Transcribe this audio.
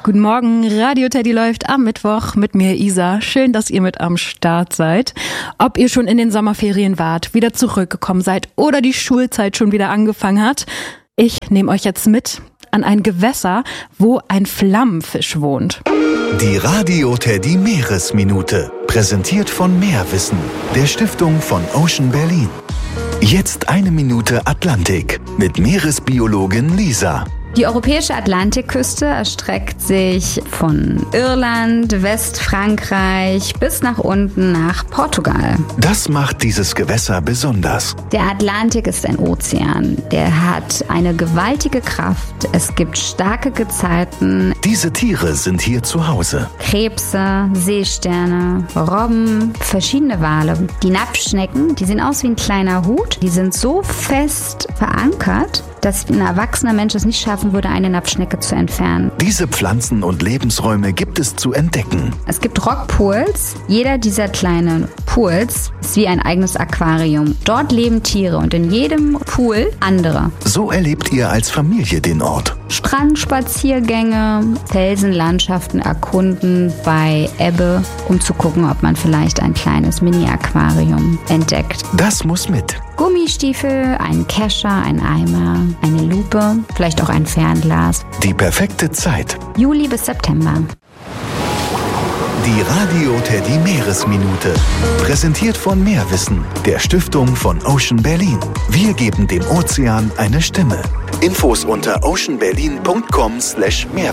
Guten Morgen, Radio Teddy läuft am Mittwoch mit mir, Isa. Schön, dass ihr mit am Start seid. Ob ihr schon in den Sommerferien wart, wieder zurückgekommen seid oder die Schulzeit schon wieder angefangen hat, ich nehme euch jetzt mit an ein Gewässer, wo ein Flammenfisch wohnt. Die Radio Teddy Meeresminute, präsentiert von Meerwissen, der Stiftung von Ocean Berlin. Jetzt 1 Minute Atlantik mit Meeresbiologin Lisa. Die europäische Atlantikküste erstreckt sich von Irland, Westfrankreich bis nach unten nach Portugal. Das macht dieses Gewässer besonders. Der Atlantik ist ein Ozean. Der hat eine gewaltige Kraft. Es gibt starke Gezeiten. Diese Tiere sind hier zu Hause. Krebse, Seesterne, Robben, verschiedene Wale. Die Napfschnecken, die sehen aus wie ein kleiner Hut. Die sind so fest verankert, dass ein erwachsener Mensch es nicht schaffen würde, eine Napfschnecke zu entfernen. Diese Pflanzen und Lebensräume gibt es zu entdecken. Es gibt Rockpools. Jeder dieser kleinen Pools ist wie ein eigenes Aquarium. Dort leben Tiere und in jedem Pool andere. So erlebt ihr als Familie den Ort. Strandspaziergänge, Felsenlandschaften erkunden bei Ebbe, um zu gucken, ob man vielleicht ein kleines Mini-Aquarium entdeckt. Das muss mit. Gummistiefel, ein Kescher, ein Eimer, eine Lupe, vielleicht auch ein Fernglas. Die perfekte Zeit. Juli bis September. Die Radio Teddy Meeresminute, präsentiert von Meerwissen, der Stiftung von Ocean Berlin. Wir geben dem Ozean eine Stimme. Infos unter oceanberlin.com/Meerwissen.